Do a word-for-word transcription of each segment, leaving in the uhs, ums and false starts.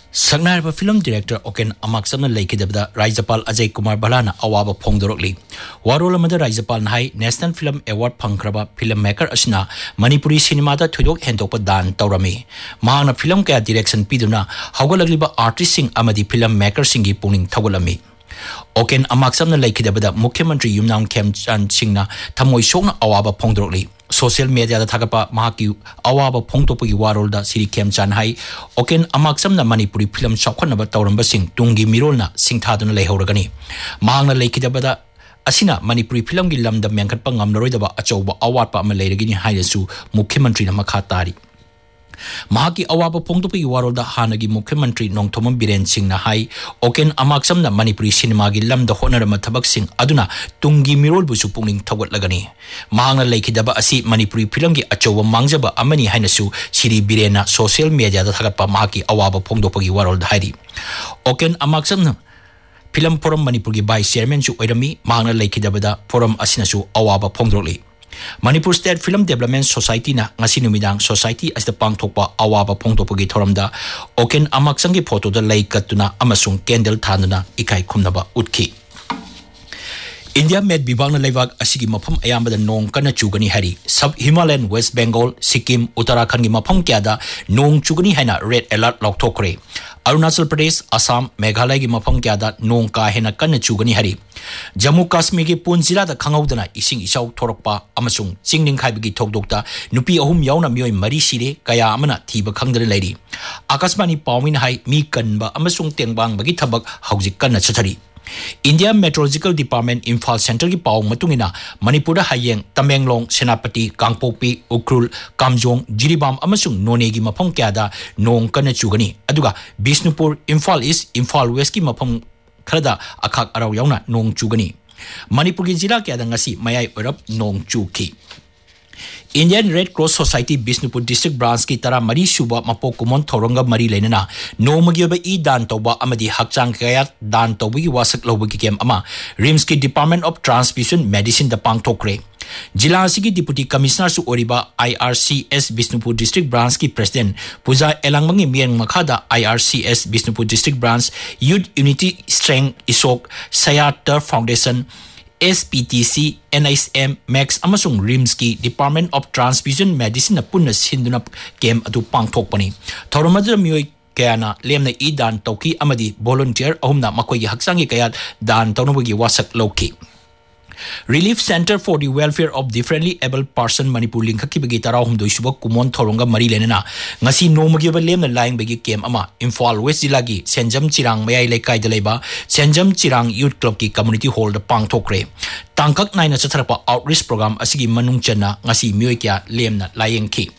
Sagnarba film director Oken Amaksam Laikidabda Raijapal Ajay Kumar Balana Awaba Pongdorokli. Warol Mother Raijapal Hai National Film Award Pankraba filmmaker Asna Manipuri Cinema da Tudok Hentopa Dan Taurami. Mahana film kaya direction Piduna Hawalagliba artist sing Amadi filmmaker singi puning Tawalami. Oken Amaksam Laikidabda Mukhyamantri Yumnam Khemchan Singna Tamoy Shona Awaba Pongdorokli. Social media da thagapa mahaki awaba phongtopugi warolda siri Khemchan hai Oken Amaksamna Manipuri film shawkhanaba tawramba sing tungi mirolna singthaduna leihoragani mahangna leikidabada asina Manipuri film gi lamda mengkhatpa ngamnaroidaba achauba awatpa ama leiragini haisu Mukhyamantri na makha tari Mahaki awaba phongtopugi warolda hanagi Mukhyamantri Nongthomam Biren Singh na hai Oken Amaksamna Manipuri cinema gi lamda honarama thabak sing aduna tungi mirol busu pungning thawatlagani mahangna leikidaba asi Manipuri film gi achauba mangjaba amani hainasu siri birena social media da thagapa mahaki awaba phongdopugi warolda hairi Oken Amaksamna film forum Manipur gi vice chairman su oirami mahangna leikidabada forum asinasu awaba phongdrokli Manipur State Film Development Society na ngasi numidang society as the pangthokpa awaba phongtopagi thoramda Oken Amaksamgi photo da laikatuna amasung candle thanuna ikai khumnaba utki India med bibang na leivak asigi mafam ayambada nong kana chugani hari sub Himalayan West Bengal Sikkim Uttarakhand gi mafam kya da nong chugani haina red alert lokthokre Arunachal Pradesh Assam Meghalaya gi mafam kya da nong ka hena kana chugani hari Jammu Kashmir gi Poonch jila da khangaudana ising isau thorokpa amasung chingning khaibi gi thokdokta nupi ahum yauna mioi mari sire kaya amana thiba khangdare leiri Akashmani pawmin hai mi kanba amasung tengbang bagi thabak haujik kana chathari India Meteorological Department Imphal Center ki pawng matungina Manipura hayeng Tamenglong Senapati Kangpokpi Ukrul Kamjong Jiribam amasung None gi mafam kya da nong kana chugani aduga Bisnupur Imphal East Imphal West ki mafam kharada akhak araw yauna nong chugani Manipur gi jila kya da ngasi mayai orap nong chuki Indian Red Cross Society Bisnupur District Branch ki tara mari suba mapok kumon thoronga mari lenana nomagi ba I dan toba amadi hakchang kaya dan tobi wasak lobi kem ama Rims ki Department of Transfusion Medicine da pangthokre Jila asigi Deputy Commissioner su oriba I R C S Bisnupur District Branch ki President Puja Elangmangi Miang Makhada I R C S Bisnupur District Branch Youth Unity Strength Isok Sayat Foundation S P T C, N S M, Max amasung Rims ki Department of Transfusion Medicine na punna sinduna kem atu pangthokpani thoramadra mioi kayana lemna I dan tawki amadi volunteer ahumna makoy haksangi kayat dan tawnubagi wasak loki Relief Center for the Welfare of Differently Able Person Manipur Lingka ki bagi tara hum doisuba kumon thoronga mari lenena ngasi nomagi ba lemna laing bagi kem ama Imphal West jilagi Senjam Chirang mayai lekai daleba Senjam Chirang Youth Club ki Community Hall da pangthokre tangkak naina chatharpa outreach program asigi manung chana ngasi mioi kya lemna layeng ki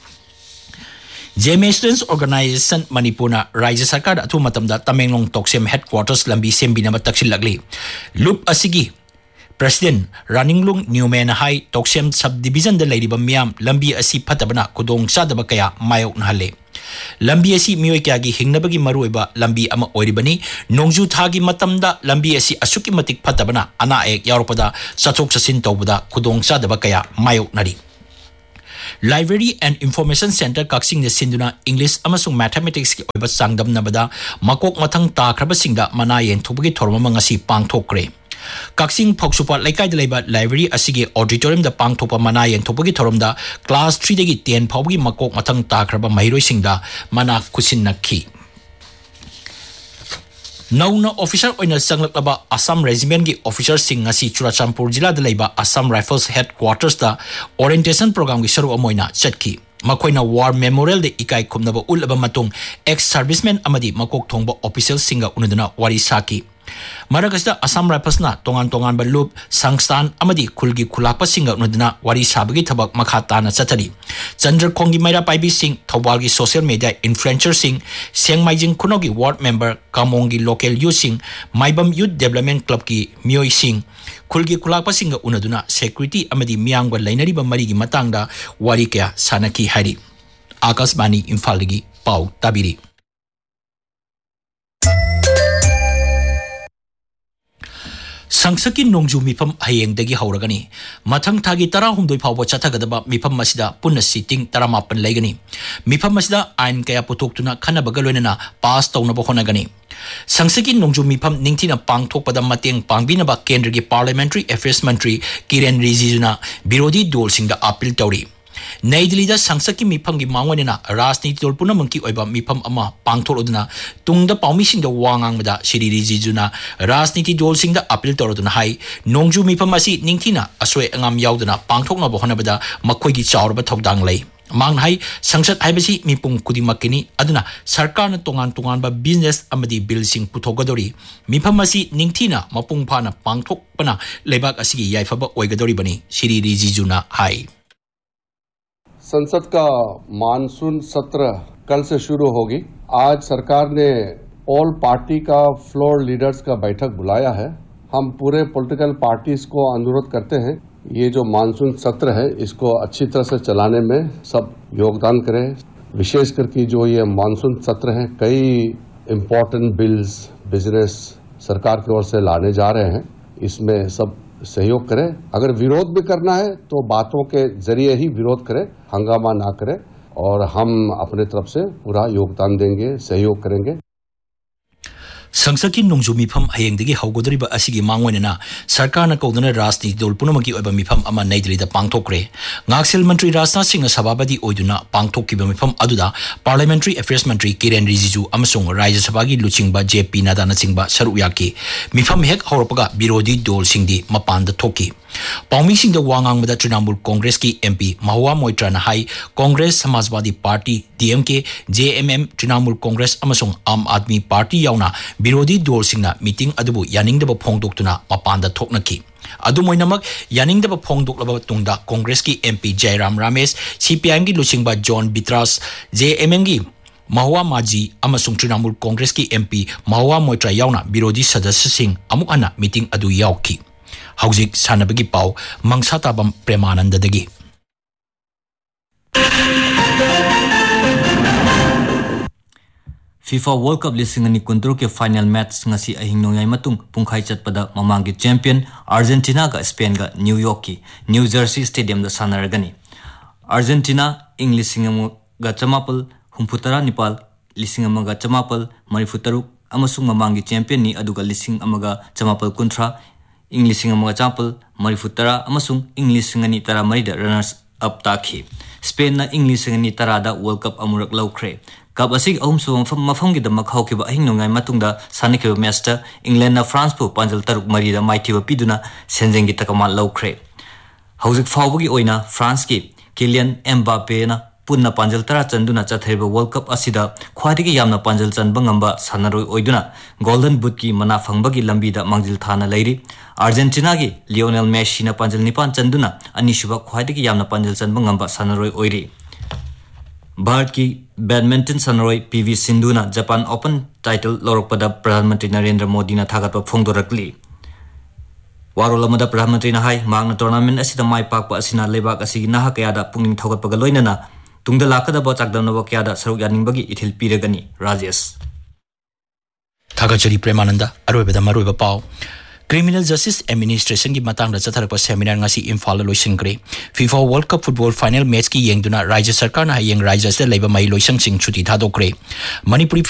J M A Students Organization Manipurna Rajya Sarkar atu matamda Tamenglong Toksem Headquarters lambi sembina taksilagli loop asigi President Raninglung Newman Hai Toksem Subdivision da Lady Bamiam Lambi Asi Patabana Kudong Sadaba Kaya Mayok Nahale Lambi Asi Mioi Kyagi Hingnabagi Maruiba Lambi Ama Oribani Nongju Thagi Matamda Lambi Asi Asuki Matik Patabana Ana Ek Yaropada Satok Sasin Tobada Kudong Sadaba Kaya Mayok Nari Library and Information Center Kaksing the Sinduna English amasung Mathematics ki oiba sangdam nabada makok mathang takraba singda manayen thubagi thorma ngasi pangthokre Kaksing Poksupa Laikai Leba Library Asigi Auditorium the Pangtopa Mana and Topagi Torumda Class three Degi Tien Pogi Makok Matang Takraba Mahiro Singda Mana Kusin Naki Nauna officer oina sanglaba Assam Regiment gi officer sing ngasi Churachampur jila de leba Assam Rifles Headquarters da orientation program gi sharu amoina chatki makoina war memorial de ikai khumnaba ulaba matung ex servicemen amadi makok thongba official singa unuduna wari saki Maragasta Assam Rifles na tongan tongan ba loop sangstan amadi khulgi khulakpa singa unuduna wari sabagi thabak makhata na chatari Chandra Kongi Maira Paibi Singh Thawalgi social media influencer Singh Sengmaijing Kunogi ward member Kamongi local youth Singh Maibam Youth Development Club ki Mioi Singh khulgi khulakpa singa unaduna security amadi miyangwa lainari ba marigi matangda wari kya sanaki hari Akashbani Imphal gi pau tabiri संसद की नोंजू मिफम हयेंगदगी हौरगनी मथंग थागी तरा हुमदोय फावबो चथगदबा मिफम मसिदा पुन्ना seating तरा मापन लेगनी मिफम मसिदा आइन कया पुथोक्तुना खनबगा लोइनना पास तौनबो होनगनी संसद की नोंजू मिफम निंगथिना पांगथोकपदा मतेंग पांगबिनबा केंद्र की पार्लियामेंट्री अफेयर्स मंत्री किरेन रिजिजुना विरोधी दल सिंगदा अपील तौरी नई दिल्ली संसद की मिफम की मांगवनेना राजनीति दल पुनमंकी ओइबा मिफम अमा पांगथोलदुना तुंगदा पाउमीसिंगदा वांगांगबदा श्री रिजिजुना राजनीति दल सिंगदा अपील तौरदुना हाई नोंजू मिफम असि निंगथिना असोय अंगाम यावदुना पांगथोकनबो होनबदा मखोयगी चावरबा थौदांग लै मांग हाई संसद हाइबसी मिपुंग कुदिमक्किनी अदुना सरकारना तोंगान तोंगानबा बिजनेस अमदी बिल सिंग पुथोगदोरी मिफम असि निंगथिना मपुंग फाना पांगथोकपना लेबाक असिगी याइफबा ओइगदोरीबनी श्री रिजिजुना हाई संसद का मानसून सत्र कल से शुरू होगी। आज सरकार ने ऑल पार्टी का फ्लोर लीडर्स का बैठक बुलाया है। हम पूरे पॉलिटिकल पार्टीज को अनुरोध करते हैं ये जो मानसून सत्र है इसको अच्छी तरह से चलाने में सब योगदान करें। विशेष करके जो ये मानसून सत्र है कई इम्पोर्टेंट बिल्स बिजनेस सरकार की ओर से लाने जा रहे हैं, इसमें सब सहयोग करें। अगर विरोध भी करना है तो बातों के जरिए ही विरोध करें, हंगामा ना करें और हम अपने तरफ से पूरा योगदान देंगे, सहयोग करेंगे। संसद की नोंजू मिफम हयेंगदगी हौगदरिबा असिगी मांगवनेना सरकारना कौदना राजनीति दल पुनमकी ओइबा मिफम अमा नई दिल्लीदा पांगथोकरे ngaksel मंत्री राजनाथ सिंह सभापति ओइदुना पांगथोकिबा मिफम अदुदा पार्लियामेंट्री अफेयर्स मंत्री किरेन रिजिजू अमसुंग राज्य सभा की लुचिंगबा जेपी नड्डाना सिंगबा सरुक याकी मिफम हेक हौरपगा विरोधी दल सिंगदी मपानदा थोकी पाउमी सिंह वांगांगबदा तृणमूल कांग्रेस की एमपी महुआ मोइत्राना high Congress Samajwadi party DMK JMM Trinamool Congress अमसुंग आम आदमी पार्टी यावना विरोधी दल सिंगना मीटिंग अदुबु यानिंगदबा फोंदोक्तुना मपानदा थोकनकी अदुमोइनमक यानिंगदबा फोंदोक्लबा तुंगदा कांग्रेस की एमपी जयराम रमेश सीपीआईएम की लुचिंगबा जॉन बित्रास जेएमएम की महुआ माजी अमसुंग तृणमूल कांग्रेस की एमपी महुआ मोइत्रा यावना विरोधी सदस्य सिंह अमुक हन्ना मीटिंग अदु यावकी हौजिक सानबगी पाव मंगसाताबम प्रेमानंददगी FIFA World Cup लिसिंग अनि कुंतरो के final match ngasi ahing nongyai matung pungkhai chatpada mamang gi champion Argentina ga Spain ga New York ki New Jersey Stadium da sanaragani Argentina ing lising ga chamapal humfutara nipal lising amaga chamapal marifutaru amasung mamang gi champion ni aduga lising amaga chamapal kuntra ing lising amaga chamapal marifutara amasung ing lising ani tara marida runners up takhi Spain na ing lising ani tara da World Cup amurak laukre Cup asig ahum so mafam gi damak hawkiba ahing nongai matungda sanikiba matchta England na France pu panjal taruk mari da maithiba piduna senjeng gi takamal laukre hauzik fawbagi oina France ki Kylian Mbappe na punna panjal tara chanduna chathaiba World Cup asida khwadigi yamna panjal chanba ngamba sanaroi oiduna Golden Boot ki mana fangbagi lambi da mangjil thana lairi Argentina gi Lionel Messi na panjal nipan chanduna anishuba khwadigi yamna panjal chanba ngamba sanaroi oiri Bharat की badminton सनरोई PV Sindhu ना Japan open title लौरकपदा प्रधानमंत्री नरेंद्र मोदी ना थागत फोंदोरकली वारोलमदा प्रधानमंत्री ना high मांगना tournament असिदा माई पाकपा असिना लेबाक असिगी नाहा कयादा पुंगिंग थौगतपगा लोइनना तुंगदा लाकदबा चाकदनबा कयादा सरुक यानिंगबगी इथिल पीरगनी राजेश थागचरी प्रेमानंद अरोबदा मरोबा पाव Criminal Justice Administration की Matang चथरप seminar ngasi Imphal loisingkre FIFA World Cup football final match की yengduna Rajya Sarkar na yeng Rajya se leiba mai loisang sing chuti thadokre Manipuri